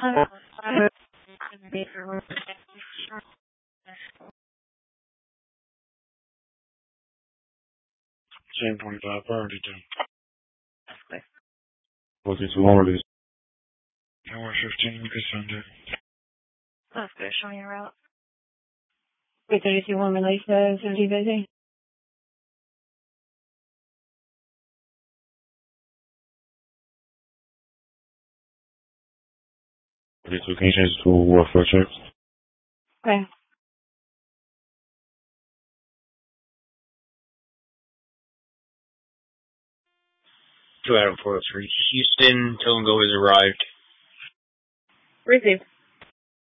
$10.25 priority done. What's this Florida? Hour 15 week of Sunday. That's good. Show me your route. Wait, so you want me to release the 50 busy? Okay, so can you change it to a welfare check? Okay. Two Adam 403. Houston, Togo has arrived. Received.